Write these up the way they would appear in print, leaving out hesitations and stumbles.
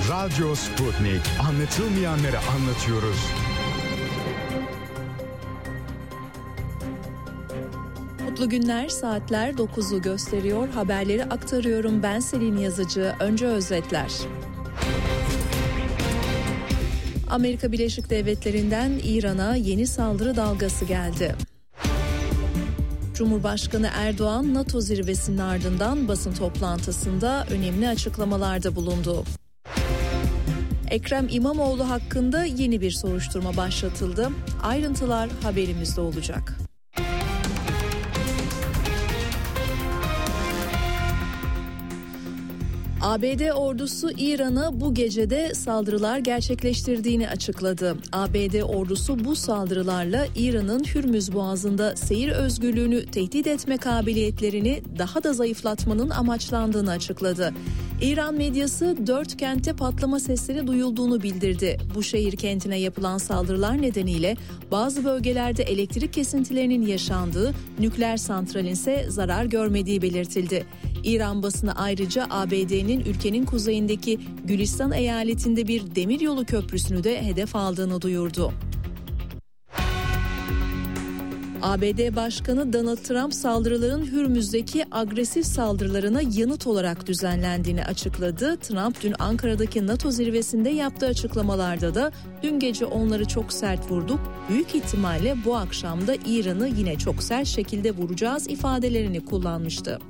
Radyo Sputnik. Anlatılmayanları anlatıyoruz. Mutlu günler, saatler 9'u gösteriyor. Haberleri aktarıyorum. Ben Selin Yazıcı. Önce özetler. Amerika Birleşik Devletleri'nden İran'a yeni saldırı dalgası geldi. Cumhurbaşkanı Erdoğan, NATO zirvesinin ardından basın toplantısında önemli açıklamalarda bulundu. Ekrem İmamoğlu hakkında yeni bir soruşturma başlatıldı. Ayrıntılar haberimizde olacak. ABD ordusu İran'a bu gecede saldırılar gerçekleştirdiğini açıkladı. ABD ordusu bu saldırılarla İran'ın Hürmüz Boğazı'nda seyir özgürlüğünü tehdit etme kabiliyetlerini daha da zayıflatmanın amaçlandığını açıkladı. İran medyası 4 kentte patlama sesleri duyulduğunu bildirdi. Bu şehir kentine yapılan saldırılar nedeniyle bazı bölgelerde elektrik kesintilerinin yaşandığı, nükleer santralin ise zarar görmediği belirtildi. İran basını ayrıca ABD'nin ülkenin kuzeyindeki Gülistan eyaletinde bir demiryolu köprüsünü de hedef aldığını duyurdu. ABD Başkanı Donald Trump saldırıların Hürmüz'deki agresif saldırılarına yanıt olarak düzenlendiğini açıkladı. Trump dün Ankara'daki NATO zirvesinde yaptığı açıklamalarda da dün gece onları çok sert vurduk, büyük ihtimalle bu akşam da İran'ı yine çok sert şekilde vuracağız ifadelerini kullanmıştı.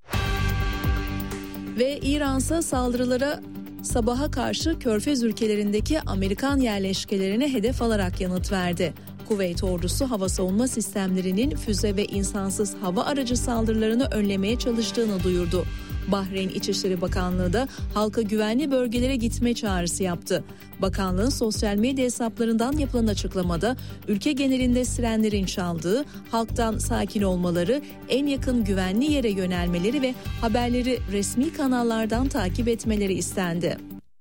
Ve İran'sa saldırılara sabaha karşı Körfez ülkelerindeki Amerikan yerleşkelerine hedef alarak yanıt verdi. Kuveyt ordusu hava savunma sistemlerinin füze ve insansız hava aracı saldırılarını önlemeye çalıştığını duyurdu. Bahreyn İçişleri Bakanlığı da halka güvenli bölgelere gitme çağrısı yaptı. Bakanlığın sosyal medya hesaplarından yapılan açıklamada ülke genelinde sirenlerin çaldığı, halktan sakin olmaları, en yakın güvenli yere yönelmeleri ve haberleri resmi kanallardan takip etmeleri istendi.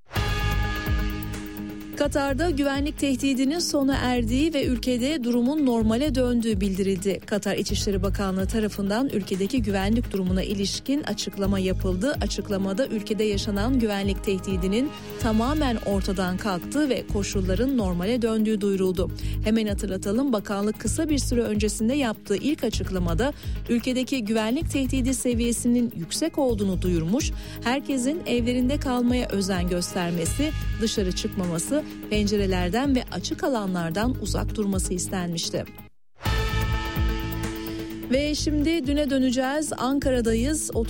Katar'da güvenlik tehdidinin sona erdiği ve ülkede durumun normale döndüğü bildirildi. Katar İçişleri Bakanlığı tarafından ülkedeki güvenlik durumuna ilişkin açıklama yapıldı. Açıklamada ülkede yaşanan güvenlik tehdidinin tamamen ortadan kalktığı ve koşulların normale döndüğü duyuruldu. Hemen hatırlatalım, bakanlık kısa bir süre öncesinde yaptığı ilk açıklamada ülkedeki güvenlik tehdidi seviyesinin yüksek olduğunu duyurmuş, herkesin evlerinde kalmaya özen göstermesi, dışarı çıkmaması, pencerelerden ve açık alanlardan uzak durması istenmişti. Ve şimdi düne döneceğiz. Ankara'dayız.